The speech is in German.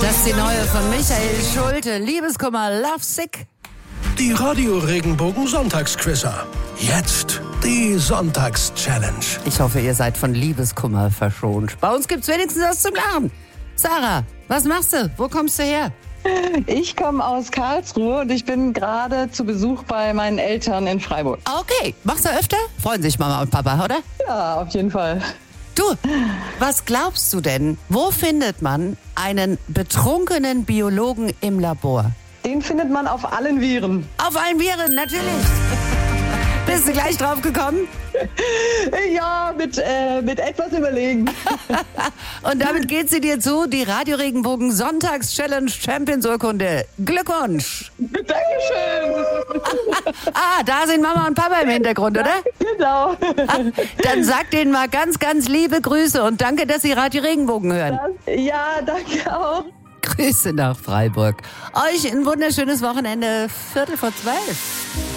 Das ist die neue von Michael Schulte. Liebeskummer, Love Sick. Die Radio Regenbogen Sonntagsquizzer. Jetzt die Sonntags-Challenge. Ich hoffe, ihr seid von Liebeskummer verschont. Bei uns gibt's wenigstens was zum Lachen. Sarah, was machst du? Wo kommst du her? Ich komme aus Karlsruhe und ich bin gerade zu Besuch bei meinen Eltern in Freiburg. Okay, machst du öfter? Freuen sich Mama und Papa, oder? Ja, auf jeden Fall. Du, was glaubst du denn? Wo findet man einen betrunkenen Biologen im Labor? Den findet man auf allen Viren. Auf allen Viren, natürlich. Bist du gleich drauf gekommen? Ja, mit etwas Überlegen. Und damit geht sie dir zu, die Radio Regenbogen Sonntags-Challenge Champions-Urkunde. Glückwunsch! Dankeschön! Da sind Mama und Papa im Hintergrund, oder? Genau. Dann sag denen mal ganz, ganz liebe Grüße und danke, dass Sie Radio Regenbogen hören. Ja, danke auch. Grüße nach Freiburg. Euch ein wunderschönes Wochenende, 12:45.